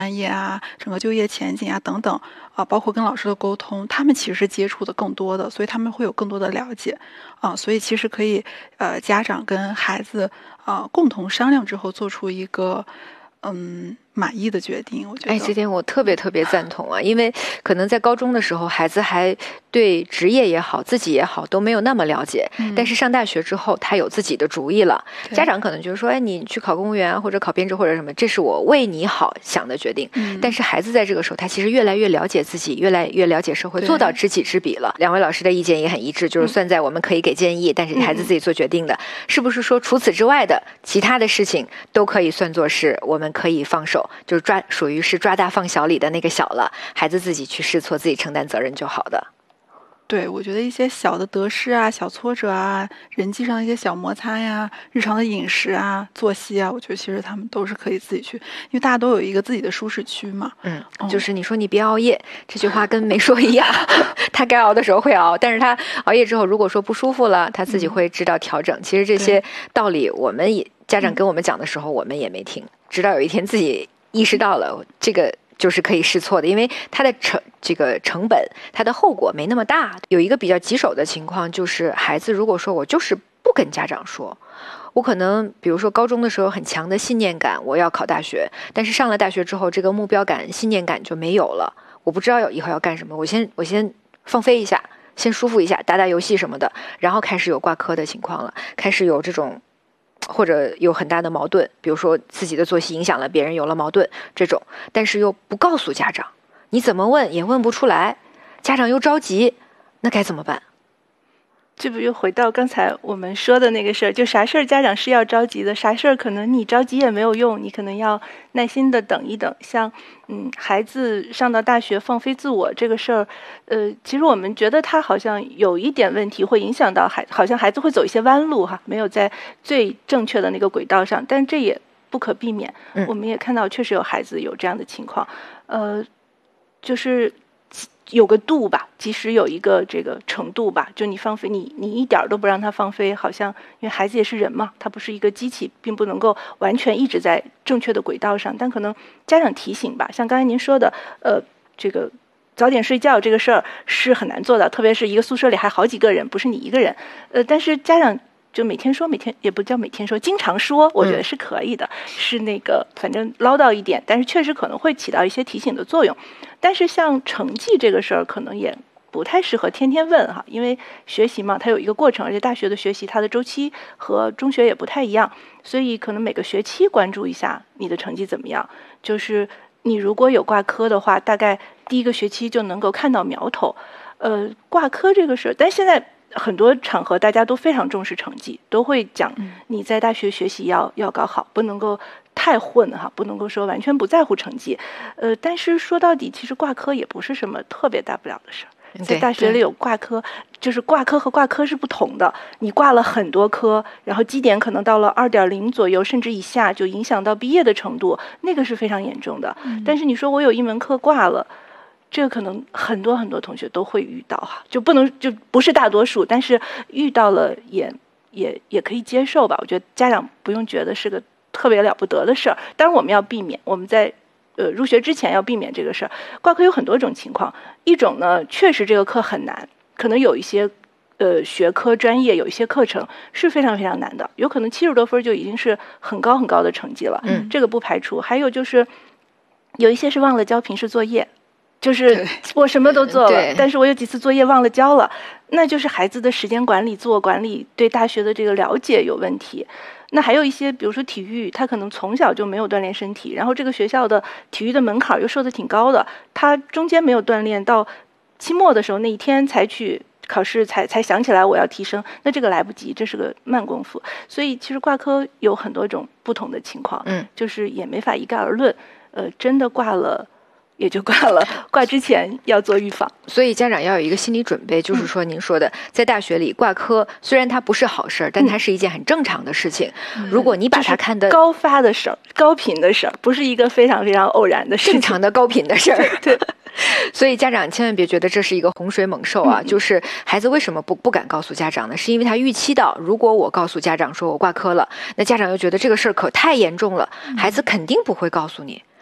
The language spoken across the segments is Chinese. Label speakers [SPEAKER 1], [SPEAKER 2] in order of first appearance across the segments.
[SPEAKER 1] 专业啊，整个就业前景啊等等啊，包括跟老师的沟通，他们其实是接触的更多的，所以他们会有更多的了解啊，所以其实可以家长跟孩子共同商量之后做出一个满意的决定。我觉得，
[SPEAKER 2] 这点我特别赞同啊，因为可能在高中的时候，孩子还对职业也好，自己也好都没有那么了解，但是上大学之后，他有自己的主意了。家长可能就是说，你去考公务员或者考编制或者什么，这是我为你好想的决定。但是孩子在这个时候，他其实越来越了解自己，越来越了解社会，做到知己知彼了。两位老师的意见也很一致，就是算在我们可以给建议，但是孩子自己做决定的，是不是说除此之外的其他的事情都可以算作是我们可以放手，就是属于是抓大放小里的那个小了，孩子自己去试错，自己承担责任就好的。
[SPEAKER 1] 对，我觉得一些小的得失啊、小挫折啊、人际上的一些小摩擦呀、日常的饮食啊、作息啊，我觉得其实他们都是可以自己去，因为大家都有一个自己的舒适区嘛。
[SPEAKER 2] 就是你说你别熬夜，这句话跟没说一样。他该熬的时候会熬，但是他熬夜之后，如果说不舒服了，他自己会知道调整。其实这些道理，我们也家长跟我们讲的时候，我们也没听，直到有一天自己意识到了这个。就是可以试错的，因为它的成本，它的后果没那么大。有一个比较棘手的情况，就是孩子如果说我就是不跟家长说，我可能比如说高中的时候很强的信念感，我要考大学，但是上了大学之后，这个目标感、信念感就没有了。我不知道以后要干什么，我先放飞一下，先舒服一下，打打游戏什么的，然后开始有挂科的情况了，开始有这种。或者有很大的矛盾，比如说自己的作息影响了别人，有了矛盾这种，但是又不告诉家长，你怎么问也问不出来，家长又着急，那该怎么办？
[SPEAKER 3] 这不又回到刚才我们说的那个事儿，就啥事儿家长是要着急的，啥事儿可能你着急也没有用，你可能要耐心的等一等。像孩子上到大学放飞自我这个事儿，其实我们觉得他好像有一点问题，会影响到好像孩子会走一些弯路哈，没有在最正确的那个轨道上，但这也不可避免。我们也看到确实有孩子有这样的情况，就是有个度吧，即使有一个这个程度吧，就你放飞你一点都不让他放飞，好像因为孩子也是人嘛，他不是一个机器，并不能够完全一直在正确的轨道上，但可能家长提醒吧，像刚才您说的，这个早点睡觉这个事儿是很难做的，特别是一个宿舍里还好几个人，不是你一个人，但是家长就每天说，每天也不叫每天说，经常说，我觉得是可以的，是那个反正唠叨一点，但是确实可能会起到一些提醒的作用。但是像成绩这个事儿，可能也不太适合天天问哈，因为学习嘛，它有一个过程，而且大学的学习它的周期和中学也不太一样，所以可能每个学期关注一下你的成绩怎么样。就是你如果有挂科的话，大概第一个学期就能够看到苗头。挂科这个事儿，但现在很多场合大家都非常重视成绩，都会讲你在大学学习要搞好，不能够太混哈，不能够说完全不在乎成绩。但是说到底，其实挂科也不是什么特别大不了的事儿。在大学里有挂科，就是挂科和挂科是不同的。你挂了很多科，然后绩点可能到了2.0左右，甚至以下，就影响到毕业的程度，那个是非常严重的。但是你说我有一门课挂了。这个可能很多同学都会遇到哈，就不是大多数，但是遇到了也可以接受吧。我觉得家长不用觉得是个特别了不得的事儿，当然我们要避免，我们在入学之前要避免这个事儿。挂科有很多种情况，一种呢确实这个课很难，可能有一些学科专业有一些课程是非常非常难的，有可能70多分就已经是很高的成绩了，这个不排除。还有就是有一些是忘了交平时作业。就是我什么都做了，但是我有几次作业忘了交了，那就是孩子的时间管理、自我管理对大学的这个了解有问题。那还有一些，比如说体育，他可能从小就没有锻炼身体，然后这个学校的体育的门槛又设得挺高的，他中间没有锻炼，到期末的时候那一天才去考试，才想起来我要提升，那这个来不及，这是个慢功夫。所以其实挂科有很多种不同的情况，就是也没法一概而论。真的挂了。也就挂了，挂之前要做预防。
[SPEAKER 2] 所以家长要有一个心理准备，就是说您说的，在大学里挂科，虽然它不是好事儿，但它是一件很正常的事情。如果你把它看得
[SPEAKER 3] 高发的事儿、高频的事儿，不是一个非常非常偶然的事情，
[SPEAKER 2] 正常的高频的事儿。
[SPEAKER 3] 对。
[SPEAKER 2] 所以家长千万别觉得这是一个洪水猛兽啊！就是孩子为什么不敢告诉家长呢？是因为他预期到，如果我告诉家长说我挂科了，那家长又觉得这个事儿可太严重了，孩子肯定不会告诉你。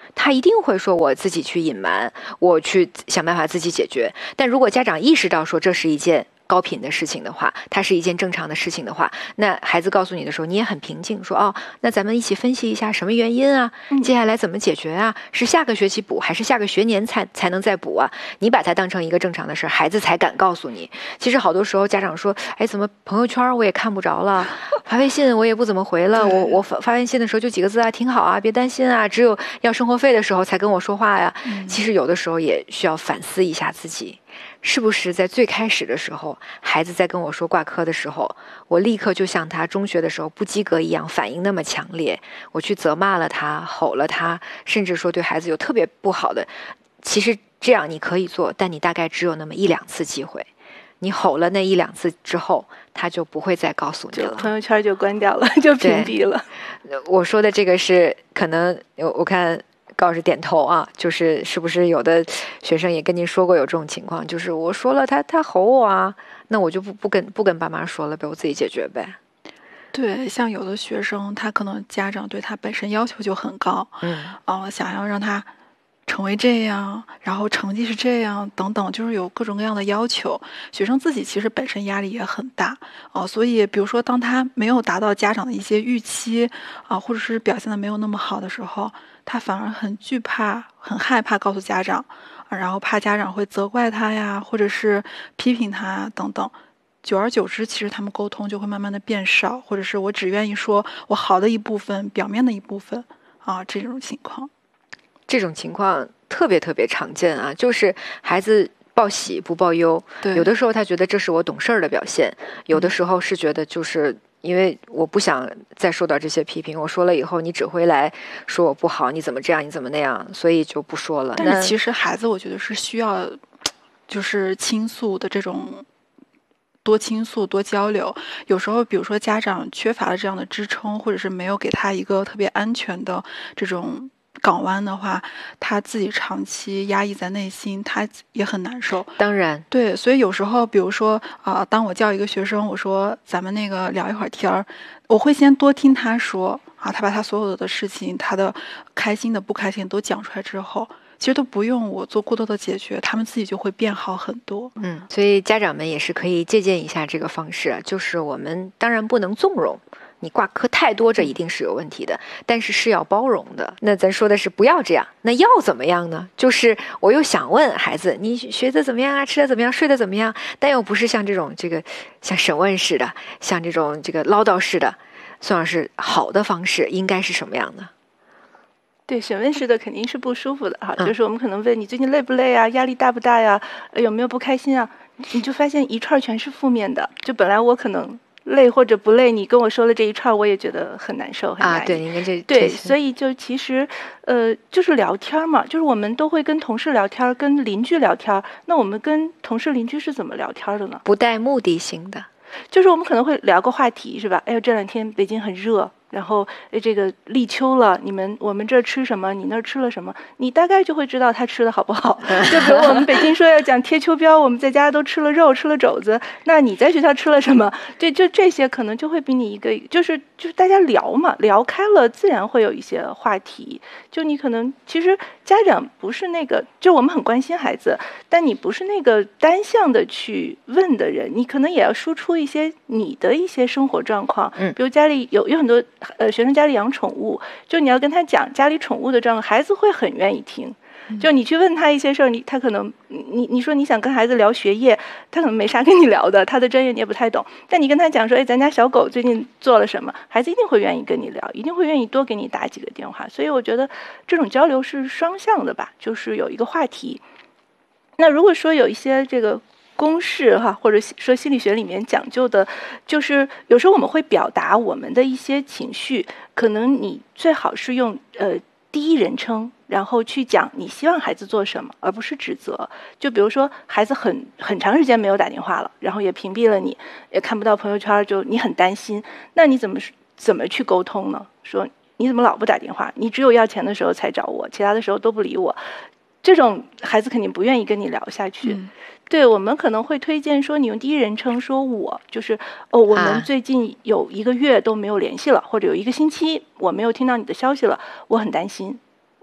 [SPEAKER 2] 他一定会说我自己去隐瞒，我去想办法自己解决。但如果家长意识到说这是一件高频的事情的话，它是一件正常的事情的话，那孩子告诉你的时候，你也很平静，说哦，那咱们一起分析一下什么原因啊？接下来怎么解决啊？是下个学期补，还是下个学年才能再补啊？你把它当成一个正常的事，孩子才敢告诉你。其实好多时候家长说，哎，怎么朋友圈我也看不着了，发微信我也不怎么回了，我发微信的时候就几个字啊，挺好啊，别担心啊，只有要生活费的时候才跟我说话呀。其实有的时候也需要反思一下自己。是不是在最开始的时候，孩子在跟我说挂科的时候，我立刻就像他中学的时候不及格一样，反应那么强烈，我去责骂了他，吼了他，甚至说对孩子有特别不好的。其实这样你可以做，但你大概只有那么1-2次机会。你吼了那1-2次之后，他就不会再告诉你了，
[SPEAKER 3] 朋友圈就关掉了，就屏蔽了。
[SPEAKER 2] 我说的这个是可能我看高老师点头啊，就是是不是有的学生也跟您说过有这种情况，就是我说了他吼我啊，那我就不跟爸妈说了呗，我自己解决呗。
[SPEAKER 1] 对，像有的学生他可能家长对他本身要求就很高，想要让他成为这样，然后成绩是这样等等，就是有各种各样的要求。学生自己其实本身压力也很大所以比如说当他没有达到家长的一些预期或者是表现的没有那么好的时候，他反而很惧怕、很害怕告诉家长然后怕家长会责怪他呀，或者是批评他呀等等。久而久之，其实他们沟通就会慢慢的变少，或者是我只愿意说我好的一部分、表面的一部分这种情况。
[SPEAKER 2] 这种情况特别特别常见啊，就是孩子报喜不报忧，有的时候他觉得这是我懂事儿的表现，有的时候是觉得就是因为我不想再受到这些批评，我说了以后你只会来说我不好，你怎么这样，你怎么那样，所以就不说了。
[SPEAKER 1] 但是其实孩子我觉得是需要就是倾诉的这种。多倾诉多交流，有时候比如说家长缺乏了这样的支撑，或者是没有给他一个特别安全的这种港湾的话，他自己长期压抑在内心，他也很难受。
[SPEAKER 2] 当然，
[SPEAKER 1] 对，所以有时候比如说当我叫一个学生，我说咱们那个聊一会儿天儿，我会先多听他说他把他所有的事情，他的开心的不开心都讲出来之后，其实都不用我做过多的解决，他们自己就会变好很多。
[SPEAKER 2] 所以家长们也是可以借鉴一下这个方式，就是我们当然不能纵容，你挂科太多，这一定是有问题的，但是要包容的。那咱说的是不要这样，那要怎么样呢？就是我又想问孩子，你学的怎么样啊？吃的怎么样？睡得怎么样？但又不是像这种像审问似的，像这种唠叨似的。宋老师，好的方式应该是什么样的？
[SPEAKER 3] 对，审问式的肯定是不舒服的就是我们可能问你最近累不累啊，压力大不大呀，有没有不开心啊？你就发现一串全是负面的。就本来我可能累或者不累，你跟我说了这一串，我也觉得很难受，很难。对，所以就其实就是聊天嘛，就是我们都会跟同事聊天，跟邻居聊天。那我们跟同事邻居是怎么聊天的呢？
[SPEAKER 2] 不带目的性的，
[SPEAKER 3] 就是我们可能会聊个话题，是吧？哎呦，这2天北京很热。然后这个立秋了，我们这儿吃什么？你那儿吃了什么？你大概就会知道他吃的好不好。就比如我们北京说要讲贴秋膘，我们在家都吃了肉，吃了肘子，那你在学校吃了什么？就这些可能就会比你一个就是大家聊嘛，聊开了自然会有一些话题。就你可能其实家长不是那个，就我们很关心孩子，但你不是那个单向的去问的人，你可能也要输出一些你的一些生活状况。比如家里有很多学生家里养宠物，就你要跟他讲家里宠物的状况，孩子会很愿意听。就你去问他一些事儿，他可能你说你想跟孩子聊学业，他可能没啥跟你聊的，他的专业你也不太懂。但你跟他讲说，哎，咱家小狗最近做了什么，孩子一定会愿意跟你聊，一定会愿意多给你打几个电话。所以我觉得这种交流是双向的吧，就是有一个话题。那如果说有一些这个公式或者说心理学里面讲究的，就是有时候我们会表达我们的一些情绪，可能你最好是用第一人称，然后去讲你希望孩子做什么，而不是指责。就比如说孩子很长时间没有打电话了，然后也屏蔽了你，也看不到朋友圈，就你很担心，那你怎么去沟通呢？说你怎么老不打电话？你只有要钱的时候才找我，其他的时候都不理我。这种孩子肯定不愿意跟你聊下去。对，我们可能会推荐说你用第一人称说我，就是我们最近有1个月都没有联系了，或者有1个星期我没有听到你的消息了，我很担心。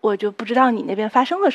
[SPEAKER 3] 我就不知道你那边发生了什么。